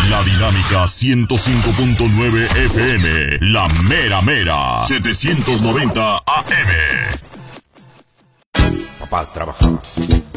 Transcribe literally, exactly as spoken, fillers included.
La Dinámica ciento cinco punto nueve F M. La mera mera. setecientos noventa A M. Papá trabajaba